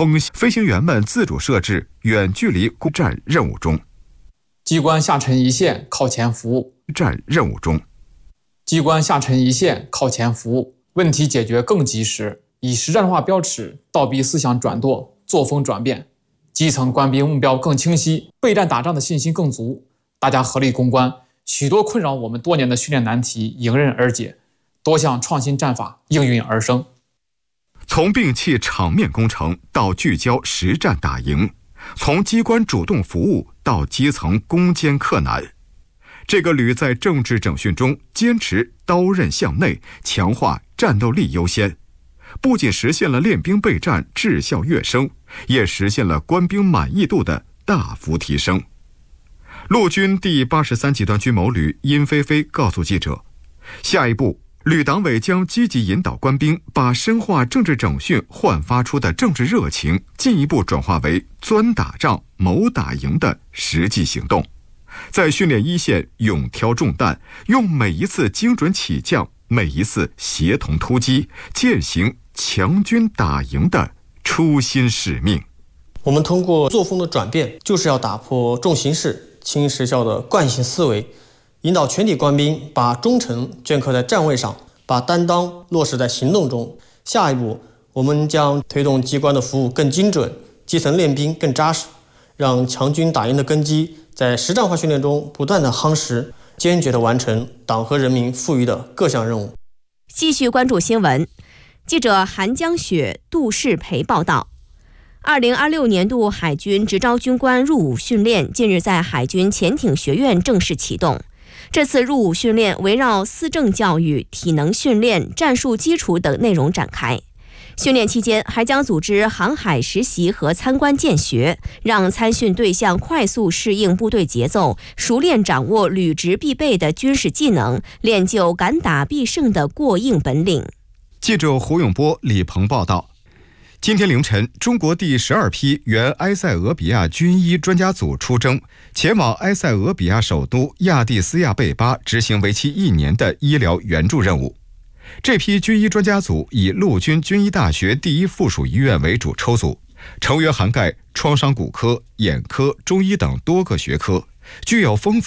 飞行员们自主设置远距离攻战任务中。 机关下沉一线，靠前服务。 战任务中， 机关下沉一线，靠前服务，问题解决更及时，以实战化标尺倒逼思想转舵，作风转变，基层官兵目标更清晰，备战打仗的信心更足。大家合力攻关，许多困扰我们多年的训练难题迎刃而解，多项创新战法应运而生。 从摒弃场面工程到聚焦实战打赢，从机关主动服务到基层攻坚克难，这个旅在政治整训中坚持刀刃向内，强化战斗力优先，不仅实现了练兵备战质效跃升，也实现了官兵满意度的大幅提升。陆军第83集团军某旅殷菲菲告诉记者，下一步旅党委将积极引导官兵把深化政治整训焕发出的政治热情进一步转化为钻打仗、谋打赢的实际行动，在训练一线勇挑重担，用每一次精准起降、每一次协同突击，践行强军打赢的初心使命。 我们通过作风的转变，就是要打破重形式轻实效的惯性思维，引导全体官兵把忠诚镌刻在站位上，把担当落实在行动中。下一步，我们将推动机关的服务更精准，基层练兵更扎实，让强军打赢的根基在实战化训练中不断的夯实，坚决地完成党和人民赋予的各项任务。 继续关注新闻，记者韩江雪、杜世培报道。2026年度海军执招军官入伍训练近日在海军潜艇学院正式启动。这次入伍训练围绕思政教育、体能训练、战术基础等内容展开。训练期间还将组织航海实习和参观见学，让参训对象快速适应部队节奏，熟练掌握履职必备的军事技能，练就敢打必胜的过硬本领。 记者胡永波、李鹏报道。今天凌晨，中国第12批原埃塞俄比亚军医专家组出征，前往埃塞俄比亚首都亚的斯亚贝巴执行为期1年的医疗援助任务。这批军医专家组以陆军军医大学第1附属医院为主抽组，成员涵盖创伤骨科、眼科、中医等多个学科，具有丰富